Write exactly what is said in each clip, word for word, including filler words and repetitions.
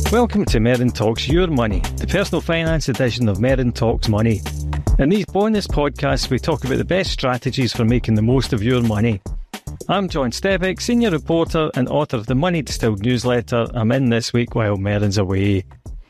Welcome to Merrin Talks Your Money, the personal finance edition of Merrin Talks Money. In these bonus podcasts, we talk about the best strategies for making the most of your money. I'm John Stebbick, senior reporter and author of the Money Distilled newsletter. I'm in this week while Merrin's away.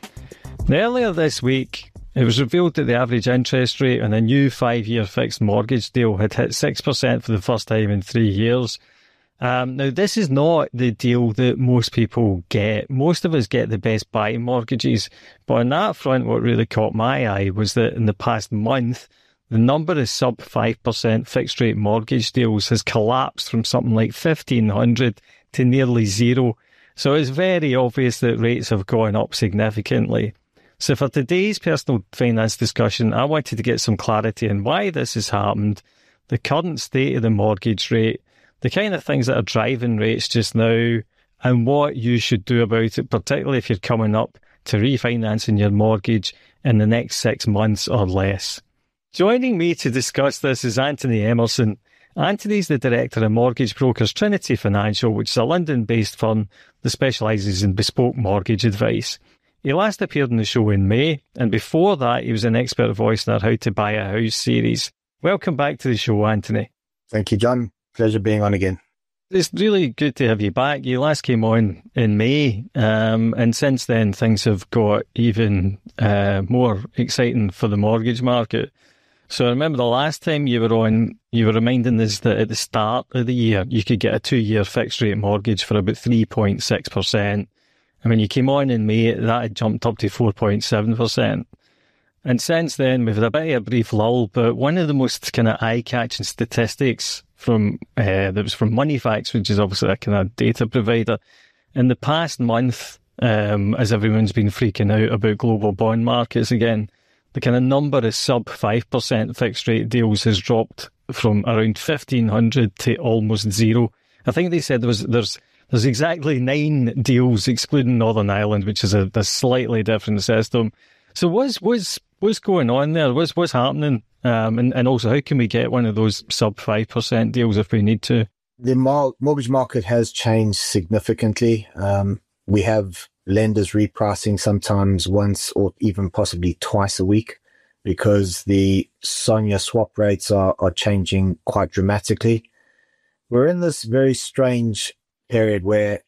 Now, earlier this week, it was revealed that the average interest rate on a new five-year fixed mortgage deal had hit six percent for the first time in three years. Um, now, this is not the deal that most people get. Most of us get the best buy mortgages. But on that front, what really caught my eye was that in the past month, the number of sub five percent fixed rate mortgage deals has collapsed from something like fifteen hundred to nearly zero. So it's very obvious that rates have gone up significantly. So for today's personal finance discussion, I wanted to get some clarity on why this has happened, the current state of the mortgage rate, the kind of things that are driving rates just now, and what you should do about it, particularly if you're coming up to refinancing your mortgage in the next six months or less. Joining me to discuss this is Anthony Emerson. Anthony's the director of mortgage brokers Trinity Financial, which is a London-based firm that specialises in bespoke mortgage advice. He last appeared on the show in May, and before that he was an expert voice in our How to Buy a House series. Welcome back to the show, Anthony. Thank you, John. Pleasure being on again. It's really good to have you back. You last came on in May, um, and since then things have got even uh, more exciting for the mortgage market. So I remember the last time you were on, you were reminding us that at the start of the year you could get a two-year fixed rate mortgage for about three point six percent. And when you came on in May, that had jumped up to four point seven percent. And since then, we've had a bit of a brief lull, but one of the most kind of eye-catching statistics from uh, that was from Moneyfacts, which is obviously a kind of data provider. In the past month, um, as everyone's been freaking out about global bond markets again, the kind of number of sub five percent fixed rate deals has dropped from around fifteen hundred to almost zero. I think they said there was there's there's exactly nine deals, excluding Northern Ireland, which is a, a slightly different system. So what's what's what's going on there? What's what's happening? Um, and, and also, how can we get one of those sub five percent deals if we need to? The mor- mortgage market has changed significantly. Um, we have lenders repricing sometimes once or even possibly twice a week because the SONIA swap rates are, are changing quite dramatically. We're in this very strange period where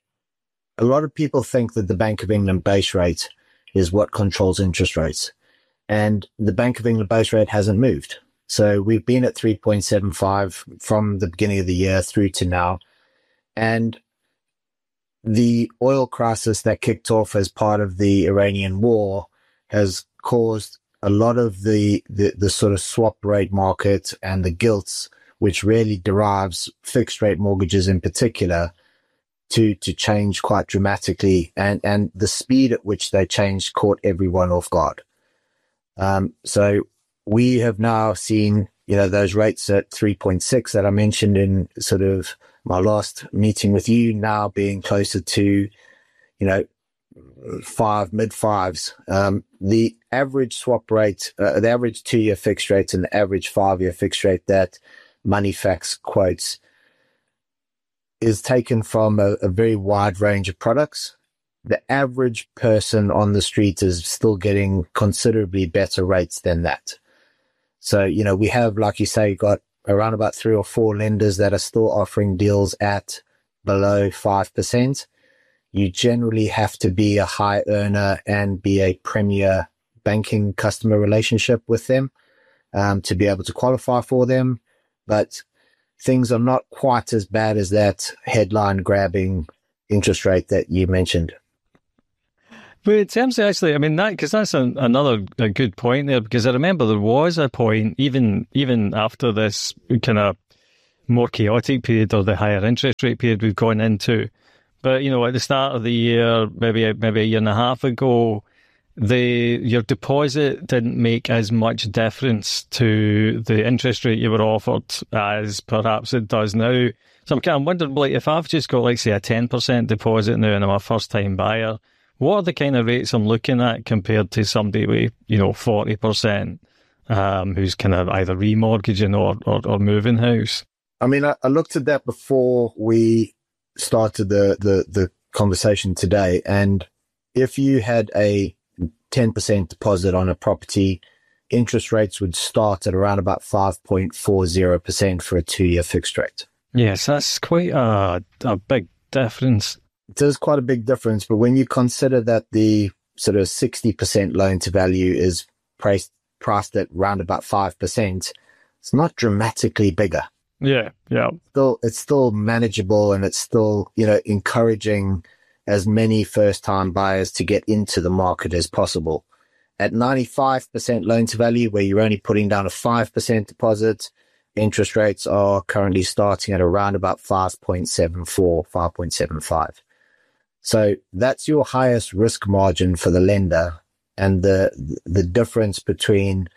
a lot of people think that the Bank of England base rate is what controls interest rates. And the Bank of England base rate hasn't moved. So we've been at three point seven five from the beginning of the year through to now. And the oil crisis that kicked off as part of the Iranian war has caused a lot of the, the, the sort of swap rate market and the gilts, which really derives fixed rate mortgages in particular, to, to change quite dramatically. And, and the speed at which they changed caught everyone off guard. Um, so we have now seen, you know, those rates at three point six that I mentioned in sort of my last meeting with you now being closer to, you know, five, mid fives. Um, the average swap rate, uh, the average two year fixed rate and the average five year fixed rate that Moneyfacts quotes is taken from a, a very wide range of products. The average person on the street is still getting considerably better rates than that. So, you know, we have, like you say, got around about three or four lenders that are still offering deals at below five percent. You generally have to be a high earner and be a premier banking customer relationship with them um, to be able to qualify for them. But things are not quite as bad as that headline grabbing interest rate that you mentioned. But in terms of actually, I mean, that because that's a, another a good point there, because I remember there was a point, even even after this kind of more chaotic period or the higher interest rate period we've gone into. But, you know, at the start of the year, maybe maybe a year and a half ago, the your deposit didn't make as much difference to the interest rate you were offered as perhaps it does now. So I'm kind of wondering, like, if I've just got, like, say, a ten percent deposit now and I'm a first-time buyer, what are the kind of rates I'm looking at compared to somebody with, you know, forty percent um, who's kind of either remortgaging or, or, or moving house? I mean, I, I looked at that before we started the, the, the conversation today, and if you had a ten percent deposit on a property, interest rates would start at around about five point four zero percent for a two-year fixed rate. Yes, that's quite a, a big difference. It is quite a big difference, but when you consider that the sort of sixty percent loan to value is priced, priced at around about five percent, it's not dramatically bigger. Yeah, yeah. Still, it's still manageable, and it's still, you know, encouraging as many first-time buyers to get into the market as possible. At ninety-five percent loan to value, where you're only putting down a five percent deposit, interest rates are currently starting at around about five point seven four, five point seven five. So that's your highest risk margin for the lender, and the the difference between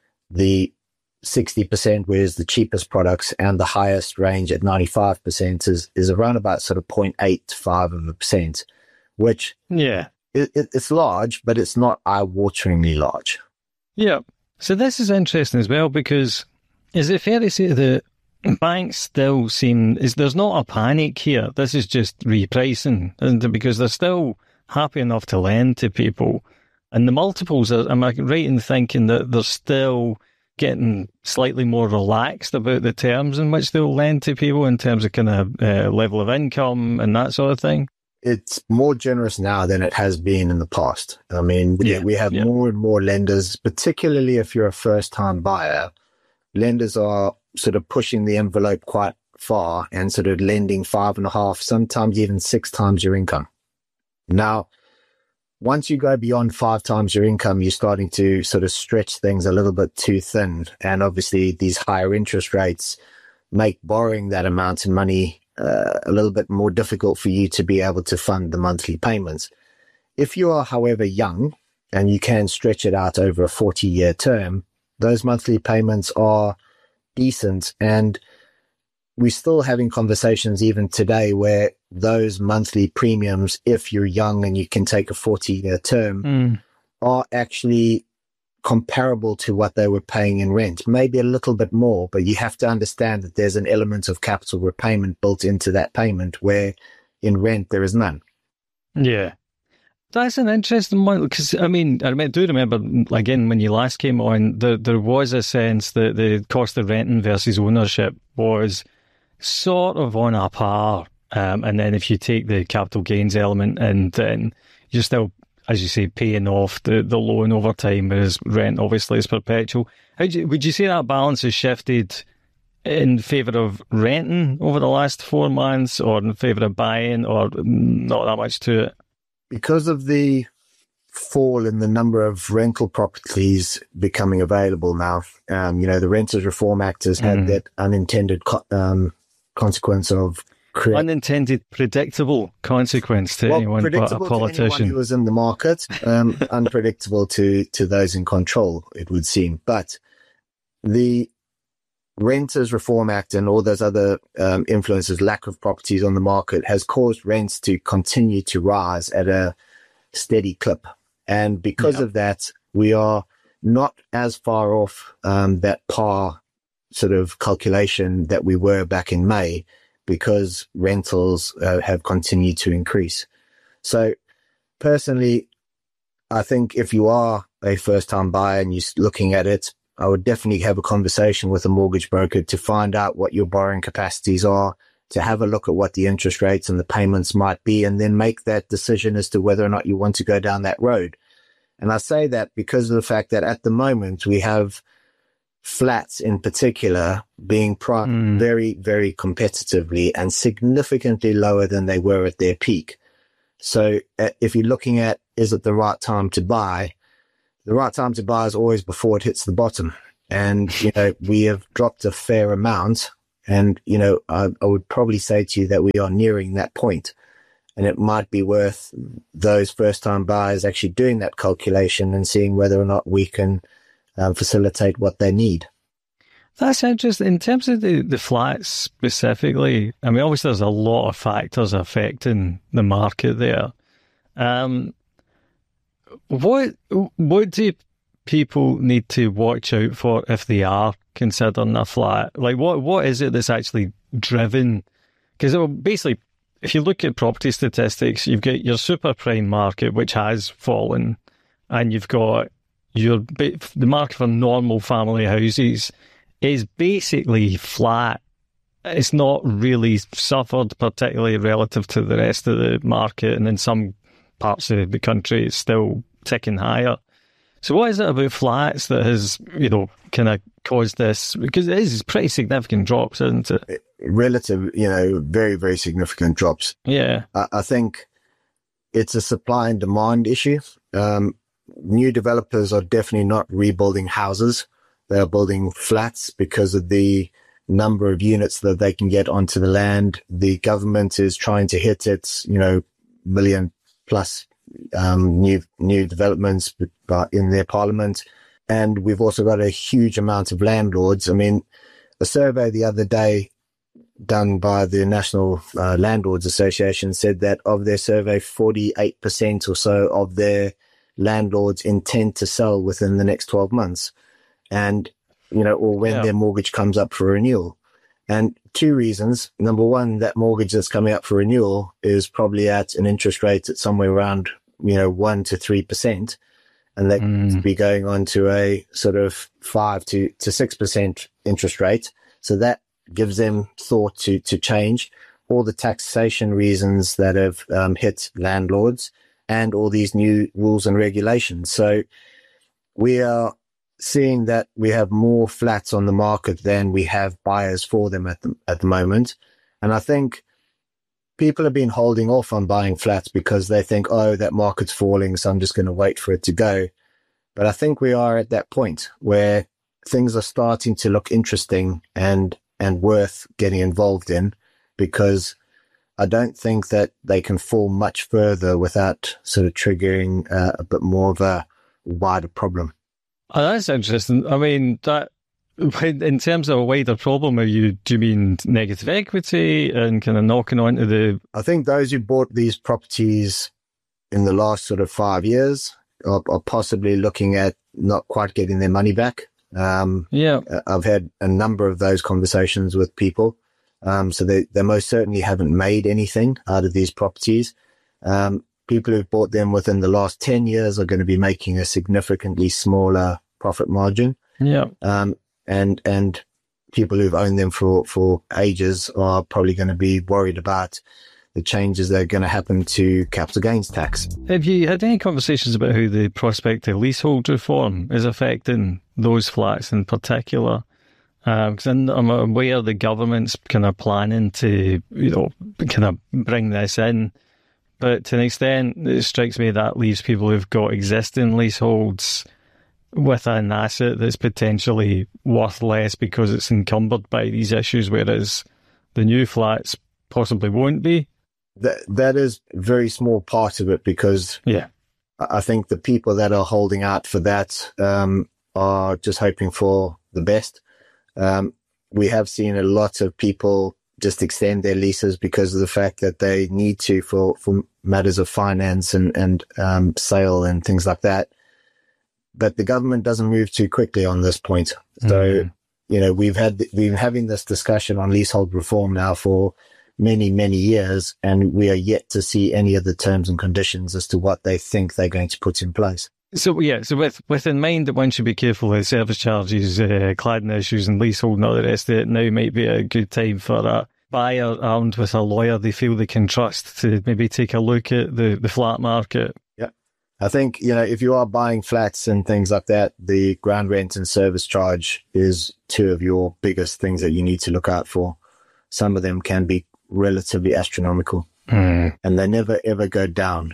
the sixty percent, whereas the cheapest products, and the highest range at ninety-five percent is, is around about sort of zero point eight five of a percent, which yeah, it, it, it's large, but it's not eye-wateringly large. Yeah. So this is interesting as well, because is it fair to say that banks still seem, is there's not a panic here? This is just repricing, isn't it? Because they're still happy enough to lend to people. And the multiples, are, am I right in thinking that they're still getting slightly more relaxed about the terms in which they'll lend to people in terms of kind of uh, level of income and that sort of thing? It's more generous now than it has been in the past. I mean, we, yeah, we have yeah. more and more lenders, particularly if you're a first-time buyer. Lenders are sort of pushing the envelope quite far and sort of lending five and a half, sometimes even six times your income. Now, once you go beyond five times your income, you're starting to sort of stretch things a little bit too thin. And obviously, these higher interest rates make borrowing that amount of money uh, a little bit more difficult for you to be able to fund the monthly payments. If you are, however, young and you can stretch it out over a forty-year term, those monthly payments are decent. And we're still having conversations even today where those monthly premiums, if you're young and you can take a forty-year term, mm. are actually comparable to what they were paying in rent, maybe a little bit more, but you have to understand that there's an element of capital repayment built into that payment where in rent there is none. Yeah. That's an interesting one, because, I mean, I do remember, again, when you last came on, there, there was a sense that the cost of renting versus ownership was sort of on a par. Um, and then if you take the capital gains element, and then you're still, as you say, paying off the, the loan over time, whereas rent obviously is perpetual. How do you, would you say that balance has shifted in favour of renting over the last four months, or in favour of buying, or not that much to it? Because of the fall in the number of rental properties becoming available now, um, you know, the Renters Reform Act has had mm. that unintended co- um, consequence of create- unintended predictable consequence to well, anyone but a politician. To anyone who was in the market, um, unpredictable to to those in control, it would seem. But the Renters Reform Act and all those other um, influences, lack of properties on the market, has caused rents to continue to rise at a steady clip. And because yeah. of that, we are not as far off um, that par sort of calculation that we were back in May, because rentals uh, have continued to increase. So personally, I think if you are a first-time buyer and you're looking at it, I would definitely have a conversation with a mortgage broker to find out what your borrowing capacities are, to have a look at what the interest rates and the payments might be, and then make that decision as to whether or not you want to go down that road. And I say that because of the fact that at the moment we have flats in particular being priced mm. very, very competitively and significantly lower than they were at their peak. So uh, if you're looking at, is it the right time to buy? The right time to buy is always before it hits the bottom. And, you know, we have dropped a fair amount. And, you know, I, I would probably say to you that we are nearing that point. And it might be worth those first-time buyers actually doing that calculation and seeing whether or not we can um, facilitate what they need. That's interesting. In terms of the, the flats specifically, I mean, obviously there's a lot of factors affecting the market there. Um What what do people need to watch out for if they are considering a flat? Like, what what is it that's actually driven? Because basically, if you look at property statistics, you've got your super prime market, which has fallen, and you've got your the market for normal family houses is basically flat. It's not really suffered, particularly relative to the rest of the market, and in some parts of the country, it's still ticking higher. So what is it about flats that has, you know, kind of caused this? Because it is pretty significant drops, isn't it? Relative, you know, very, very significant drops. Yeah. I, I think it's a supply and demand issue. Um, new developers are definitely not rebuilding houses. They are building flats because of the number of units that they can get onto the land. The government is trying to hit its, you know, million plus um, new new developments in their parliament. And we've also got a huge amount of landlords. I mean, a survey the other day done by the National uh, Landlords Association said that of their survey, forty-eight percent or so of their landlords intend to sell within the next twelve months. And, you know, or when yeah. their mortgage comes up for renewal. And two reasons. Number one, that mortgage that's coming up for renewal is probably at an interest rate at somewhere around, you know, one to three percent. And they mm. could be going on to a sort of five to, to six percent interest rate. So that gives them thought to, to change. All the taxation reasons that have um, hit landlords and all these new rules and regulations. So we are seeing that we have more flats on the market than we have buyers for them at the, at the moment. And I think people have been holding off on buying flats because they think, oh, that market's falling, so I'm just going to wait for it to go. But I think we are at that point where things are starting to look interesting and, and worth getting involved in, because I don't think that they can fall much further without sort of triggering uh, a bit more of a wider problem. Oh, that's interesting. I mean, that in terms of a wider problem, are you, do you mean negative equity and kind of knocking on to the... I think those who bought these properties in the last sort of five years are, are possibly looking at not quite getting their money back. Um, yeah. I've had a number of those conversations with people. Um, so they, they most certainly haven't made anything out of these properties. Um, People who've bought them within the last ten years are going to be making a significantly smaller profit margin. Yeah. Um, and, and people who've owned them for, for ages are probably going to be worried about the changes that are going to happen to capital gains tax. Have you had any conversations about how the prospect of leasehold reform is affecting those flats in particular? Because um, I'm aware the government's kind of planning to, you know, kind of bring this in. But to an extent, it strikes me that leaves people who've got existing leaseholds with an asset that's potentially worth less because it's encumbered by these issues, whereas the new flats possibly won't be. That that is a very small part of it, because yeah, I think the people that are holding out for that um, are just hoping for the best. Um, we have seen a lot of people just extend their leases because of the fact that they need to for, for matters of finance and, and um, sale and things like that. But the government doesn't move too quickly on this point. So, mm. you know, we've had, we've been having this discussion on leasehold reform now for many, many years, and we are yet to see any of the terms and conditions as to what they think they're going to put in place. So, yeah, so with, with in mind that one should be careful of service charges, uh, cladding issues and leasehold and all the rest of it, now might be a good time for a buyer armed with a lawyer they feel they can trust to maybe take a look at the, the flat market. Yeah. I think, you know, if you are buying flats and things like that, the ground rent and service charge is two of your biggest things that you need to look out for. Some of them can be relatively astronomical. Mm. And they never, ever go down.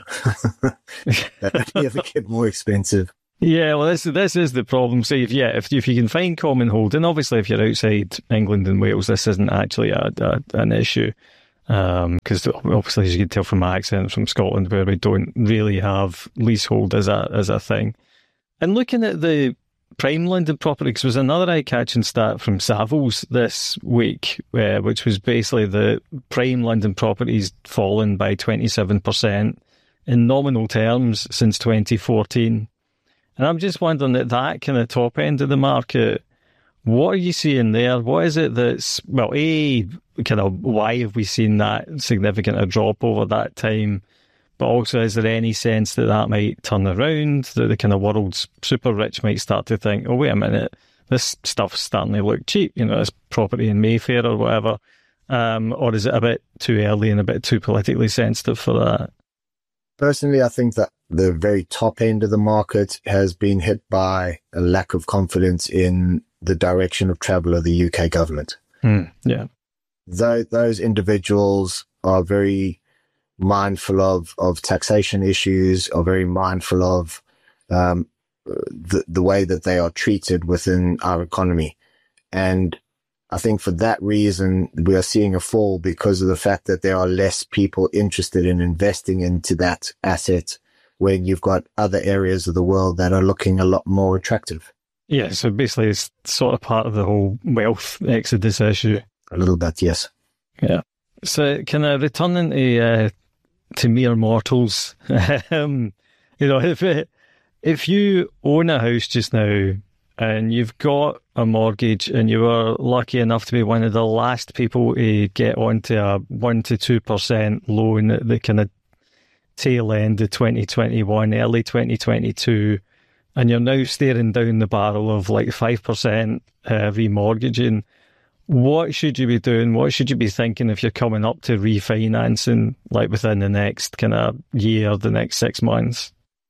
They only ever get more expensive. Yeah, well, this this is the problem. So, if yeah, if if you can find common holding, obviously, if you're outside England and Wales, this isn't actually a, a an issue. Because um, obviously, as you can tell from my accent, from Scotland, where we don't really have leasehold as a as a thing. And looking at the prime London properties was another eye-catching stat from Savills this week, uh, which was basically the prime London properties fallen by twenty-seven percent in nominal terms since twenty fourteen. And I'm just wondering, at that kind of top end of the market, what are you seeing there? What is it that's, well, A, kind of why have we seen that significant a drop over that time? But also, is there any sense that that might turn around, that the kind of world's super rich might start to think, oh, wait a minute, this stuff's starting to look cheap, you know, this property in Mayfair or whatever? Um, or is it a bit too early and a bit too politically sensitive for that? Personally, I think that the very top end of the market has been hit by a lack of confidence in the direction of travel of the U K government. Mm, yeah. Though those individuals are very mindful of, of taxation issues, are very mindful of um, the, the way that they are treated within our economy. And I think for that reason, we are seeing a fall because of the fact that there are less people interested in investing into that asset when you've got other areas of the world that are looking a lot more attractive. Yeah, so basically it's sort of part of the whole wealth exodus issue. A little bit, yes. Yeah. So kind of returning to, uh, to mere mortals, um, you know, if it, if you own a house just now and you've got a mortgage and you were lucky enough to be one of the last people to get onto a one to two percent loan at the kind of tail end of twenty twenty-one, early twenty twenty-two, and you're now staring down the barrel of like five percent uh, remortgaging, what should you be doing? What should you be thinking if you're coming up to refinancing, like within the next kind of year, the next six months?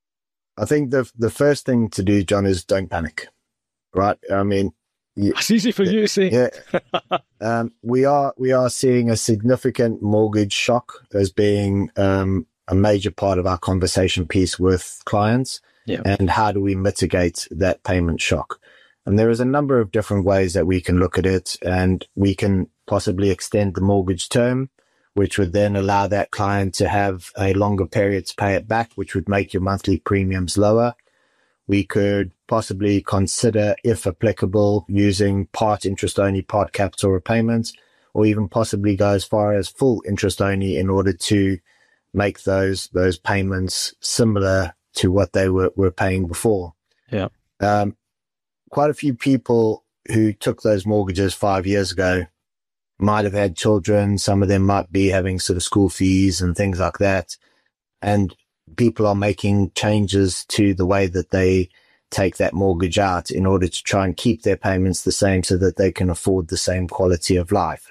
I think the the first thing to do, John, is don't panic. Right? I mean, it's easy for you to say. Yeah. um, we are we are seeing a significant mortgage shock as being um, a major part of our conversation piece with clients. Yeah. And how do we mitigate that payment shock? And there is a number of different ways that we can look at it, and we can possibly extend the mortgage term, which would then allow that client to have a longer period to pay it back, which would make your monthly premiums lower. We could possibly consider, if applicable, using part interest only, part capital repayments, or even possibly go as far as full interest only in order to make those those payments similar to what they were, were paying before. Yeah. Um, quite a few people who took those mortgages five years ago might have had children. Some of them might be having sort of school fees and things like that. And people are making changes to the way that they take that mortgage out in order to try and keep their payments the same so that they can afford the same quality of life.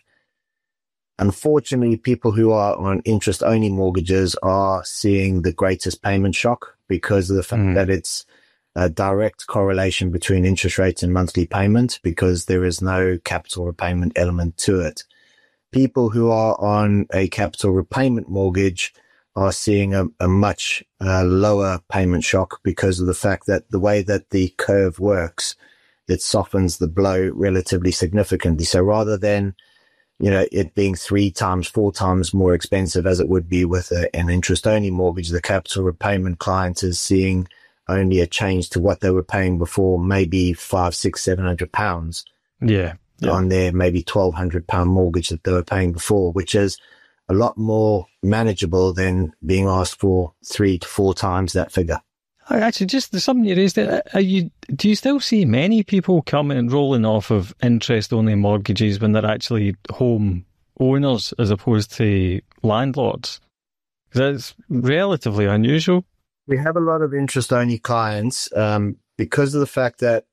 Unfortunately, people who are on interest-only mortgages are seeing the greatest payment shock because of the fact mm. that it's a direct correlation between interest rates and monthly payment, because there is no capital repayment element to it. People who are on a capital repayment mortgage are seeing a, a much uh, lower payment shock because of the fact that the way that the curve works, it softens the blow relatively significantly. So rather than, you know, it being three times, four times more expensive as it would be with a, an interest-only mortgage, the capital repayment client is seeing only a change to what they were paying before, maybe five, six, seven hundred pounds. Yeah, yeah. On their maybe twelve hundred pound mortgage that they were paying before, which is a lot more manageable than being asked for three to four times that figure. Actually, just something you raised there. Are you, do you still see many people coming and rolling off of interest-only mortgages when they're actually home owners as opposed to landlords? That's relatively unusual. We have a lot of interest-only clients um, because of the fact that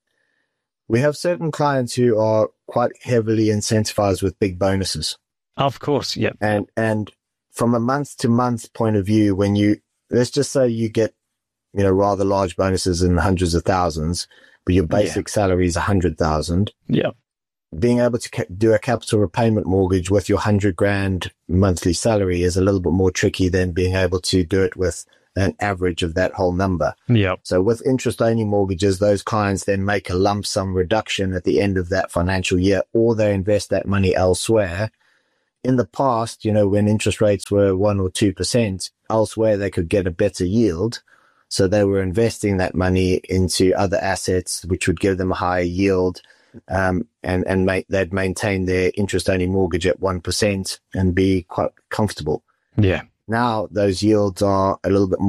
we have certain clients who are quite heavily incentivized with big bonuses. Of course, yeah. And and from a month-to-month point of view, when you, let's just say you get, you know, rather large bonuses in hundreds of thousands, but your basic yeah. salary is a hundred thousand. Yeah. Being able to ca- do a capital repayment mortgage with your hundred grand monthly salary is a little bit more tricky than being able to do it with an average of that whole number. Yeah. So with interest-only mortgages, those clients then make a lump sum reduction at the end of that financial year, or they invest that money elsewhere. In the past, you know, when interest rates were one or two percent, elsewhere they could get a better yield. So they were investing that money into other assets, which would give them a higher yield, um, and, and make, they'd maintain their interest-only mortgage at one percent and be quite comfortable. Yeah. Now those yields are a little bit more